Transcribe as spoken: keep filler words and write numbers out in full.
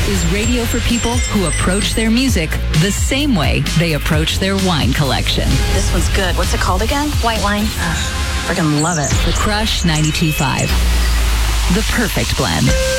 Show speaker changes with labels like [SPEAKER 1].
[SPEAKER 1] is radio for people who approach their music the same way they approach their wine collection.
[SPEAKER 2] This one's good. What's it called again?
[SPEAKER 3] White wine.
[SPEAKER 2] Freaking love it.
[SPEAKER 1] The Crush ninety-two point five. The perfect blend.